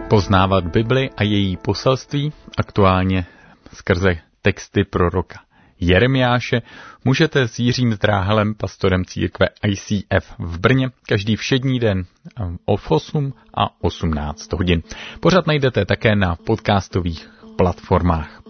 Poznávat Bibli a její poselství, aktuálně skrze texty proroka Jeremiáše, můžete s Jiřím Zdráhalem, pastorem církve ICF v Brně, každý všední den v 8 a 18 hodin. Pořad najdete také na podcastových platformách.